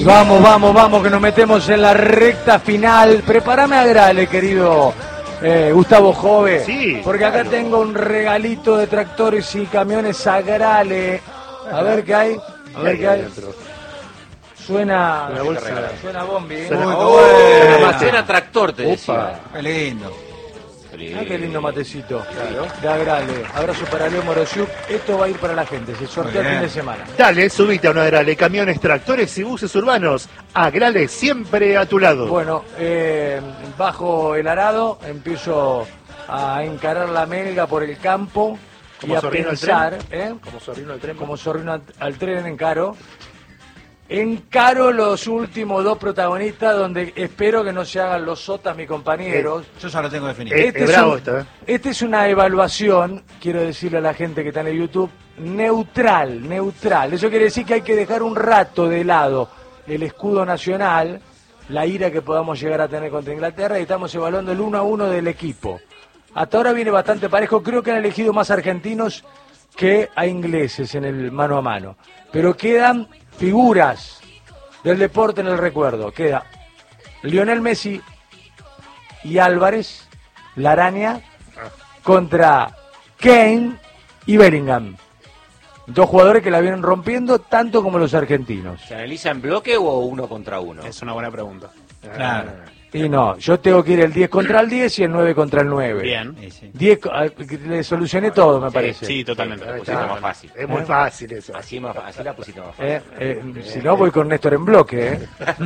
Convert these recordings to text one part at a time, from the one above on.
Vamos, vamos, vamos, que nos metemos en la recta final. Prepárame a Grale, querido Gustavo Jove. Sí, porque acá tengo un regalito de tractores y camiones a Grale. A ver qué hay. A ver qué hay. Suena bombi. Suena tractor, te decía. Qué lindo. Ah, qué lindo matecito. Claro. De Agrale. Abrazo para Leo Morosiuk. Esto va a ir para la gente. Se sortea el fin de semana. Dale, subite a uno de Agrale. Camiones, tractores y buses urbanos. Agrale siempre a tu lado. Bueno, bajo el arado, empiezo a encarar la melga por el campo y a pensar, Como sobrino al tren. como sobrino al tren encaro los últimos dos protagonistas, donde espero que no se hagan los sotas mis compañeros. Yo ya lo tengo definido. Esta es una evaluación, quiero decirle a la gente que está en el YouTube, neutral. Eso quiere decir que hay que dejar un rato de lado el escudo nacional, la ira que podamos llegar a tener contra Inglaterra, y estamos evaluando el 1-1 del equipo. Hasta ahora viene bastante parejo, creo que han elegido más argentinos que a ingleses en el mano a mano. Pero quedan figuras del deporte en el recuerdo. Queda Lionel Messi y Álvarez, la araña, contra Kane y Bellingham. Dos jugadores que la vienen rompiendo tanto como los argentinos. ¿Se analiza en bloque o uno contra uno? Es una buena pregunta. Claro. Y no, yo tengo que ir el 10 contra el 10 y el 9 contra el 9. Bien. 10, le solucioné todo, me parece. Sí, totalmente. La pusiste más fácil. Es muy fácil eso. Así la pusiste más fácil. Si no, voy con Néstor en bloque.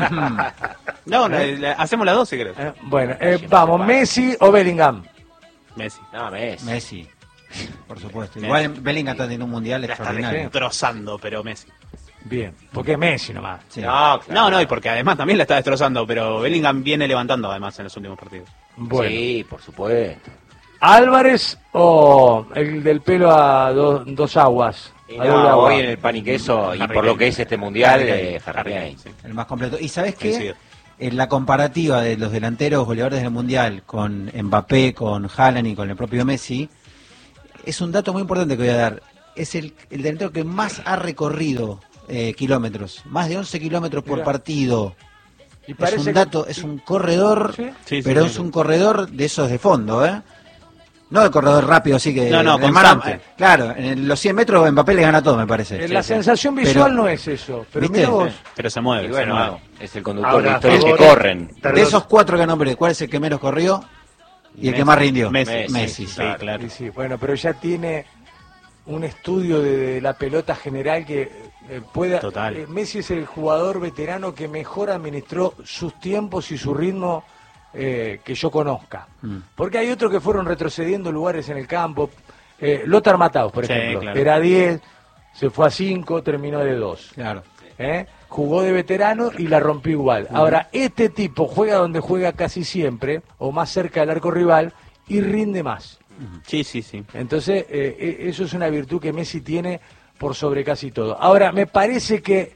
No, hacemos las dos si querés. Bueno, vamos, Messi o Bellingham. Messi. No, Messi. Por supuesto. Messi. Igual Bellingham está teniendo un mundial La está extraordinario. destrozando, pero Messi. Bien, porque es Messi nomás. Sí. No, claro. No, y porque además también la está destrozando, pero Bellingham viene levantando además en los últimos partidos. Bueno, Sí, por supuesto. Álvarez o el del pelo a dos aguas. Y a doble no, agua. hoy en el pan y queso, y Harry por lo Kane. que es este mundial, Harry Harry Kane. Kane, sí. El más completo. ¿Y sabes qué? Coincido. En la comparativa de los delanteros goleadores del mundial con Mbappé, con Haaland y con el propio Messi, es un dato muy importante que voy a dar. Es el delantero que más ha recorrido kilómetros, más de 11 kilómetros por Mirá. partido. Y Es parece un dato, es un corredor, ¿Sí? Sí, pero sí, es sí. un corredor de esos de fondo, ¿eh? No de corredor rápido, así que... No, en el constante. claro, en los 100 metros Mbappé le gana todo, me parece. La sensación visual no es eso, pero ¿Viste? mira vos. Pero se mueve, Y se bueno, mueve. es el conductor Ahora, de historias que favor. corren. De esos cuatro que nombré, ¿cuál es el que menos corrió y el que Messi. más rindió? Messi, sí. claro. Sí, sí, bueno, pero ya tiene un estudio de la pelota general que pueda... Total. Messi es el jugador veterano que mejor administró sus tiempos y su ritmo que yo conozca. Porque hay otros que fueron retrocediendo lugares en el campo. Lothar Matthaus, por Sí, ejemplo, claro. era 10, se fue a 5, terminó de 2. Claro. Jugó de veterano y la rompió igual. Ahora, este tipo juega donde juega casi siempre, o más cerca del arco rival, y rinde más. Sí, sí, sí. Entonces, eso es una virtud que Messi tiene por sobre casi todo. Ahora, me parece que,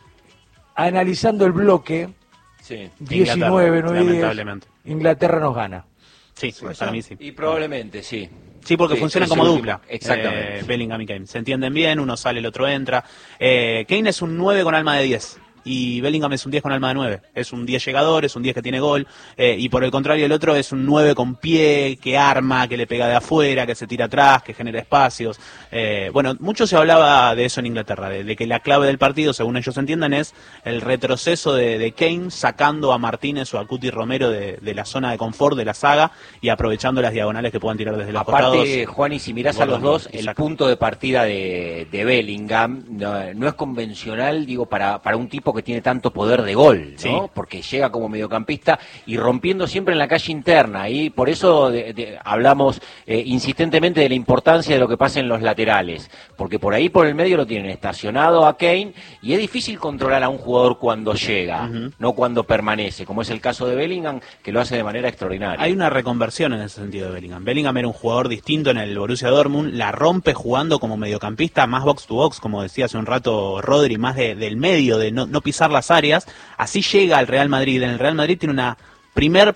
analizando el bloque, Sí. 19, 9 y 10, lamentablemente. Inglaterra nos gana. Sí, para mí sí. Y probablemente, sí. Sí, porque Sí, funcionan es como el dupla. último. Exactamente. Bellingham y Kane. Se entienden bien, uno sale, el otro entra. Kane es un 9 con alma de 10. Y Bellingham es un 10 con alma de 9. Es un 10 llegador, es un 10 que tiene gol. Y por el contrario, el otro es un 9 con pie, que arma, que le pega de afuera, que se tira atrás, que genera espacios. Bueno, mucho se hablaba de eso en Inglaterra, de que la clave del partido, según ellos entiendan, es el retroceso de Kane sacando a Martínez o a Cuti Romero de la zona de confort de la saga y aprovechando las diagonales que puedan tirar desde los costados. Aparte, Juani, si mirás a los dos, el Exacto. punto de partida de Bellingham no es convencional, digo, para un tipo que tiene tanto poder de gol, ¿no? Sí. Porque llega como mediocampista y rompiendo siempre en la calle interna, y por eso hablamos insistentemente de la importancia de lo que pasa en los laterales, porque por ahí por el medio lo tienen estacionado a Kane, y es difícil controlar a un jugador cuando llega, no cuando permanece, como es el caso de Bellingham, que lo hace de manera extraordinaria. Hay una reconversión en ese sentido de Bellingham. Bellingham era un jugador distinto en el Borussia Dortmund, la rompe jugando como mediocampista, más box to box, como decía hace un rato Rodri, más del medio, de no pisar las áreas. Así llega al Real Madrid. En el Real Madrid tiene una primer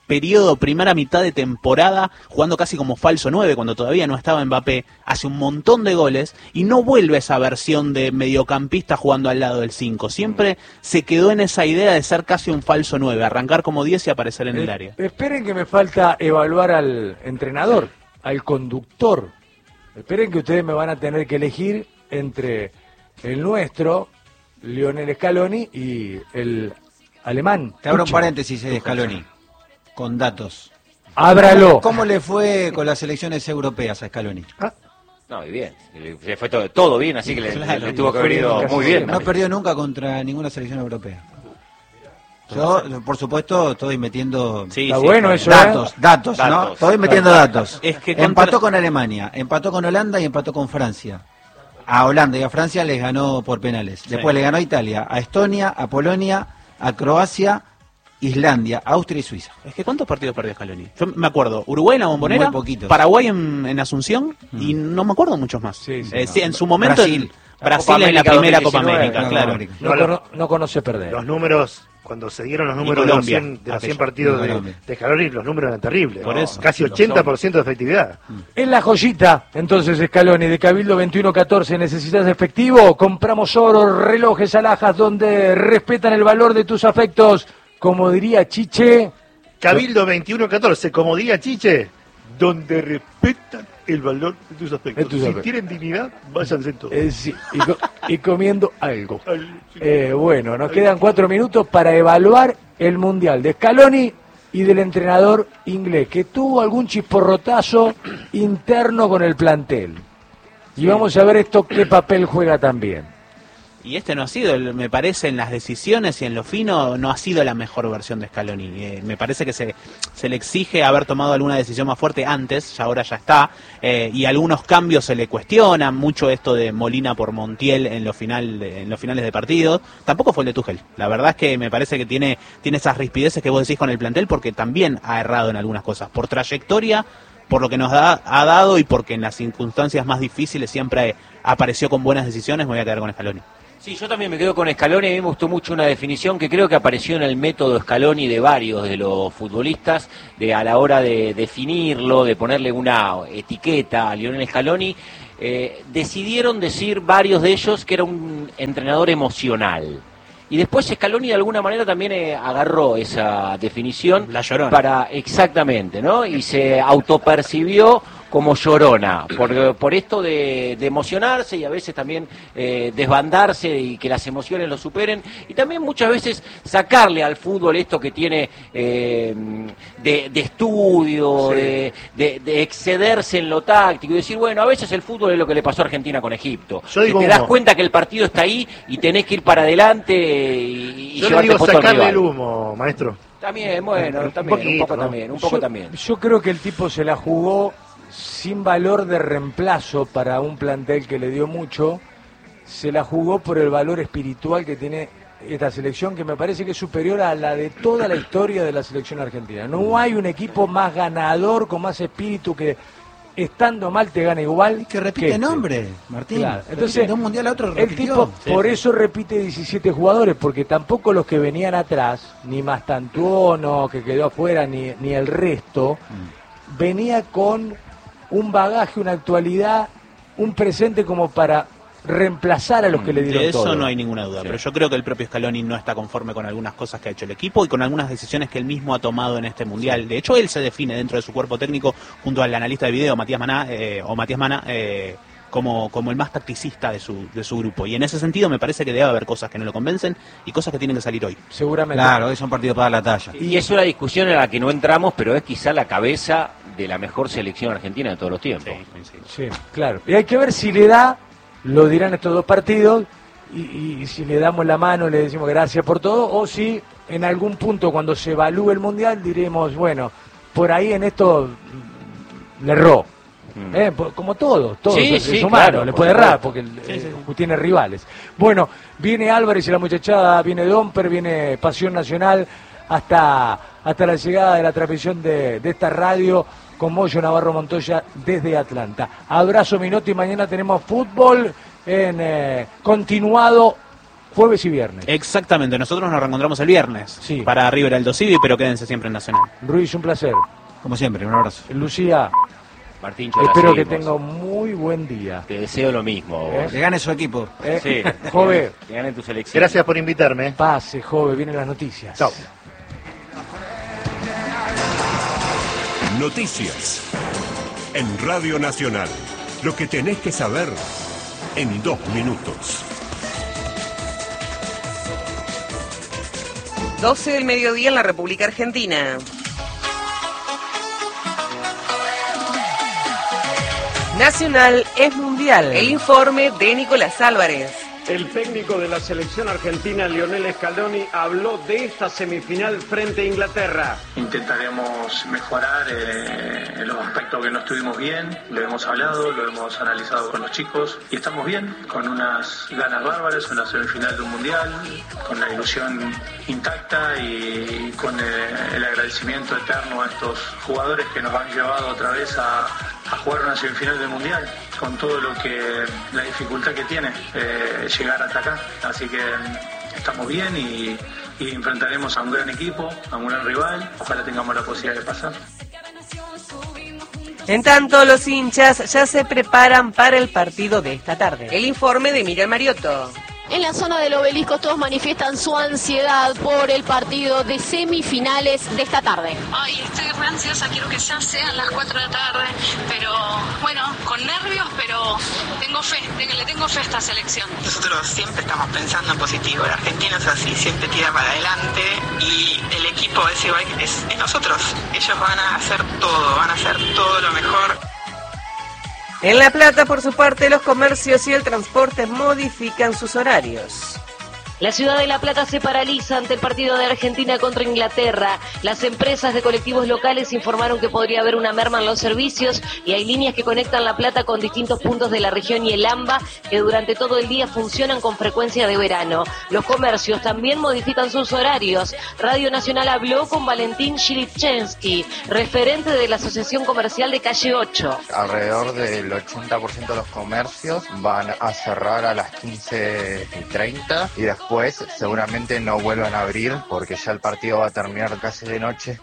periodo, primera mitad de temporada, jugando casi como falso 9, cuando todavía no estaba Mbappé, hace un montón de goles, y no vuelve esa versión de mediocampista jugando al lado del 5. Siempre se quedó en esa idea de ser casi un falso 9, arrancar como 10 y aparecer en el área. Esperen que me falta evaluar al entrenador, al conductor. Esperen que ustedes me van a tener que elegir entre el nuestro, Lionel Scaloni, y el alemán. Te abro un Tuchel. paréntesis, Scaloni, con datos. Ábralo. ¿Cómo le fue con las selecciones europeas a Scaloni? No, y bien, le fue todo bien, así que le tuvo que haber ido muy bien. No perdió nunca contra ninguna selección europea. Yo, por supuesto, estoy metiendo Sí, Está bueno eso, datos, ¿no? Datos. Estoy metiendo datos. Es que Empató con Alemania, empató con Holanda y empató con Francia. A Holanda y a Francia les ganó por penales. Después le ganó a Italia, a Estonia, a Polonia, a Croacia, Islandia, Austria y Suiza. Es que ¿cuántos partidos perdió Scaloni? Yo me acuerdo, Uruguay en la Bombonera, Muy poquitos. Paraguay en Asunción, y no me acuerdo muchos más. Sí, Sí, en su momento Brasil. Brasil Copa en la América primera 2019, Copa América, Copa claro. América. No conoce perder. Los números, cuando se dieron los Y números de los Colombia, 100, de los 100 aquello. partidos Y de Colombia. Scaloni, los números eran terribles. Por eso. Casi Los 80% de efectividad. En la joyita, entonces, Scaloni, de Cabildo 2114, ¿necesitas efectivo? Compramos oro, relojes, alhajas, donde respetan el valor de tus afectos. Como diría Chiche, Cabildo 2114, como diga Chiche, donde respetan el valor de tus aspectos. De tus Si aspectos. tienen dignidad, váyanse todos. sí, y comiendo algo. Bueno, nos quedan 4 minutos para evaluar el Mundial de Scaloni y del entrenador inglés, que tuvo algún chisporrotazo interno con el plantel. Y vamos a ver esto qué papel juega también. Y este no ha sido, me parece, en las decisiones y en lo fino, no ha sido la mejor versión de Scaloni. Me parece que se le exige haber tomado alguna decisión más fuerte antes, ya ahora ya está, y algunos cambios se le cuestionan, mucho esto de Molina por Montiel en los finales de partidos. Tampoco fue el de Tuchel. La verdad es que me parece que tiene esas rispideces que vos decís con el plantel, porque también ha errado en algunas cosas. Por trayectoria, por lo que nos ha dado y porque en las circunstancias más difíciles siempre apareció con buenas decisiones, me voy a quedar con Scaloni. Sí, yo también me quedo con Scaloni. A mí me gustó mucho una definición que creo que apareció en el método Scaloni de varios de los futbolistas, a la hora de definirlo, de ponerle una etiqueta a Lionel Scaloni. Decidieron decir varios de ellos que era un entrenador emocional. Y después Scaloni de alguna manera también agarró esa definición. La Llorona. Exactamente, ¿no? Y se autopercibió como llorona, por esto de emocionarse y a veces también desbandarse y que las emociones lo superen, y también muchas veces sacarle al fútbol esto que tiene de estudio, Sí. de excederse en lo táctico y decir, bueno, a veces el fútbol es lo que le pasó a Argentina con Egipto. Yo digo Que te das humo. cuenta que el partido está ahí y tenés que ir para adelante y Yo le llevarte digo puesto al sacarle rival. el humo, maestro. También, bueno, Un también, poquito, un poco ¿no? también, un poco también. Yo creo que el tipo se la jugó sin valor de reemplazo para un plantel que le dio mucho, se la jugó por el valor espiritual que tiene esta selección, que me parece que es superior a la de toda la historia de la selección argentina. No hay un equipo más ganador, con más espíritu, que estando mal te gana igual. Que repite este. nombre, Martín. Claro. Repite Entonces, de un mundial a otro el repitió. tipo por eso repite 17 jugadores, porque tampoco los que venían atrás, ni Mastantuono, que quedó afuera, ni el resto, venía con un bagaje, una actualidad, un presente como para reemplazar a los que le dieron De eso todo. no hay ninguna duda, Sí. pero yo creo que el propio Scaloni no está conforme con algunas cosas que ha hecho el equipo y con algunas decisiones que él mismo ha tomado en este mundial. De hecho, él se define dentro de su cuerpo técnico junto al analista de video Matías Mana, como el más tacticista de su grupo. Y en ese sentido me parece que debe haber cosas que no lo convencen y cosas que tienen que salir hoy. Seguramente. Claro, hoy son partidos para la talla. Y es una discusión en la que no entramos, pero es quizá la cabeza de la mejor selección argentina de todos los tiempos. Sí, claro. Y hay que ver si le da, lo dirán estos dos partidos, y si le damos la mano, le decimos gracias por todo, o si en algún punto cuando se evalúe el Mundial diremos, bueno, por ahí en esto le erró. Como todos Sí, es sí, humano, claro, le por puede errar supuesto. porque tiene rivales. Bueno, viene Álvarez y la muchachada, viene Domper, viene Pasión Nacional, hasta la llegada de la transmisión de esta radio con Moyo Navarro Montoya desde Atlanta. Abrazo Minotti, mañana tenemos fútbol en continuado jueves y viernes. Exactamente, nosotros nos reencontramos el viernes para River Aldo Civi, pero quédense siempre en Nacional. Ruiz, un placer. Como siempre, un abrazo. Lucía, Martín, espero que tenga un muy buen día. Te deseo lo mismo. Que gane su equipo. Sí. Jove. Que gane tu selección. Gracias por invitarme. Pase, Jove, vienen las noticias. Chao. Noticias. En Radio Nacional. Lo que tenés que saber en 2 minutos. 12 del mediodía en la República Argentina. Nacional es mundial. El informe de Nicolás Álvarez. El técnico de la selección argentina, Lionel Scaloni, habló de esta semifinal frente a Inglaterra. Intentaremos mejorar en los aspectos que no estuvimos bien, lo hemos hablado, lo hemos analizado con los chicos y estamos bien, con unas ganas bárbaras, una semifinal de un mundial, con la ilusión intacta y con el agradecimiento eterno a estos jugadores que nos han llevado otra vez a jugar una semifinal del mundial, con todo lo que la dificultad que tiene llegar hasta acá. Así que estamos bien y enfrentaremos a un gran equipo, a un gran rival. Ojalá tengamos la posibilidad de pasar. En tanto, los hinchas ya se preparan para el partido de esta tarde. El informe de Miriam Mariotto. En la zona del Obelisco todos manifiestan su ansiedad por el partido de semifinales de esta tarde. Ay, estoy re ansiosa, quiero que ya sean las 4 de la tarde, pero bueno, con nervios, pero tengo fe, le tengo fe a esta selección. Nosotros siempre estamos pensando en positivo, el argentino es así, siempre tira para adelante y el equipo es igual, es nosotros, ellos van a hacer todo lo mejor. En La Plata, por su parte, los comercios y el transporte modifican sus horarios. La ciudad de La Plata se paraliza ante el partido de Argentina contra Inglaterra. Las empresas de colectivos locales informaron que podría haber una merma en los servicios y hay líneas que conectan La Plata con distintos puntos de la región y el AMBA que durante todo el día funcionan con frecuencia de verano. Los comercios también modifican sus horarios. Radio Nacional habló con Valentín Shilipchensky, referente de la Asociación Comercial de Calle 8. Alrededor del 80% de los comercios van a cerrar a las 15:30 y después seguramente no vuelvan a abrir porque ya el partido va a terminar casi de noche.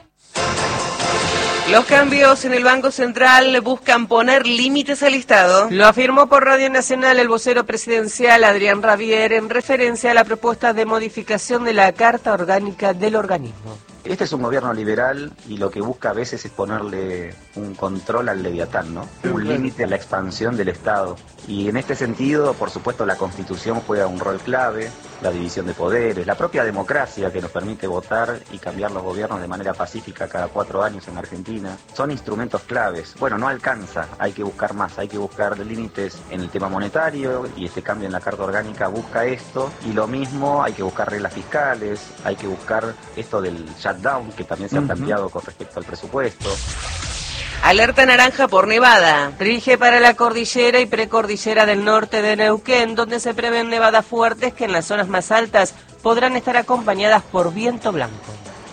Los cambios en el Banco Central buscan poner límites al Estado. Lo afirmó por Radio Nacional el vocero presidencial Adrián Rabier en referencia a la propuesta de modificación de la Carta Orgánica del organismo. Este es un gobierno liberal y lo que busca a veces es ponerle un control al leviatán, ¿no? Un límite a la expansión del Estado. Y en este sentido, por supuesto, la Constitución juega un rol clave, la división de poderes, la propia democracia que nos permite votar y cambiar los gobiernos de manera pacífica cada 4 años en Argentina. Son instrumentos claves. Bueno, no alcanza, hay que buscar más, hay que buscar límites en el tema monetario y este cambio en la Carta Orgánica busca esto. Y lo mismo, hay que buscar reglas fiscales, hay que buscar esto del shutdown que también se ha planteado con respecto al presupuesto. Alerta naranja por nevada. Rige para la cordillera y precordillera del norte de Neuquén, donde se prevén nevadas fuertes que en las zonas más altas podrán estar acompañadas por viento blanco.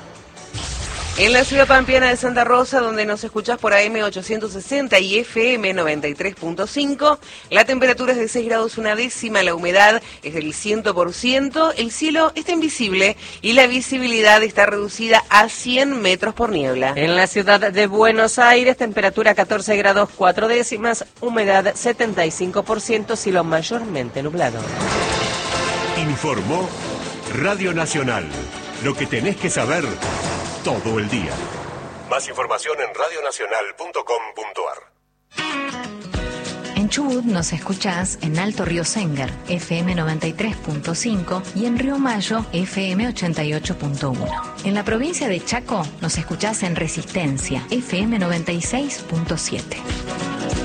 En la ciudad pampeana de Santa Rosa, donde nos escuchás por AM 860 y FM 93.5, la temperatura es de 6 grados una décima, la humedad es del 100%, el cielo está invisible y la visibilidad está reducida a 100 metros por niebla. En la ciudad de Buenos Aires, temperatura 14 grados 4 décimas, humedad 75%, cielo mayormente nublado. Informó Radio Nacional. Lo que tenés que saber todo el día. Más información en radionacional.com.ar. En Chubut nos escuchás en Alto Río Sengar, FM 93.5 y en Río Mayo, FM 88.1. En la provincia de Chaco nos escuchás en Resistencia, FM 96.7.